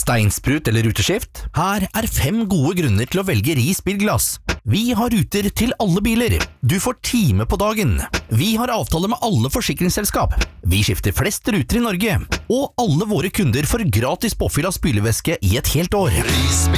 Steinsprut eller ruteskift? Her 5 gode grunner til å velge Ris bilglass. Vi har ruter til alle biler. Du får time på dagen. Vi har avtale med alle forsikringsselskap. Vi skifter flest ruter i Norge. Og alle våre kunder får gratis påfyll av spylevæske i et helt år.